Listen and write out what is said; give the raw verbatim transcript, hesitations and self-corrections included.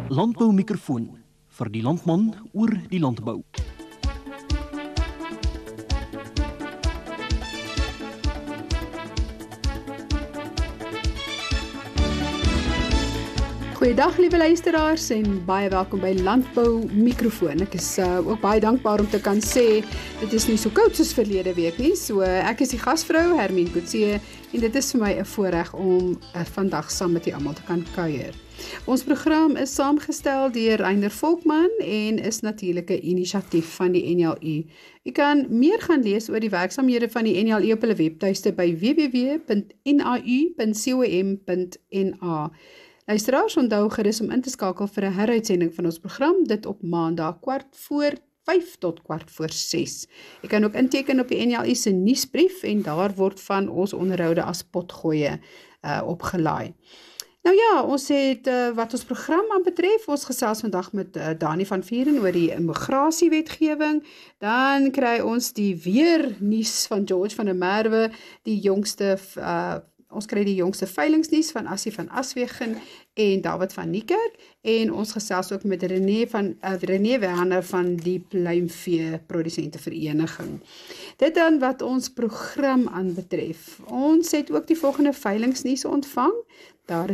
Landboumikrofoon vir die landman oor die landbou. Goeiedag liewe luisteraars en baie welkom by Landbou Mikrofoon. Ek is uh, ook baie dankbaar om te kan sê, dit is nie so koud soos verlede week nie, so ek is die gasvrou Hermien Coetzee en dit is vir my 'n voorreg om uh, vandag saam met julle almal te kan kuier. Ons program is saamgestel deur Reiner Volkman en is natuurlik 'n inisiatief van die N L U. U kan meer gaan lees oor die werksaamhede van die N L U op hulle webtuiste by w w w punt n a u punt com punt n a. Luisteraars, onthou gerus om in te skakel vir 'n heruitsending van ons program, dit op maandag kwart voor vyf tot kwart voor ses. Jy kan ook inteken op die N L U se nuusbrief en daar word van ons onderhoude as potgoeie uh, opgelaai. Nou ja, ons het uh, wat ons program aan betref, ons gesels vandag met uh, Dani van Vieren oor die immigrasiewetgewing, dan kry ons die weer nuus van George van der Merwe, die jongste uh, Ons kry die jongste veilingsnuus van Assie van Aswegen en David van Niekerk en ons gesels ook met René van uh, René Werner van die Pluimvee Produsente Vereniging. Dit dan wat ons program aanbetref. Ons het ook die volgende veilingsnuus ontvang. Daar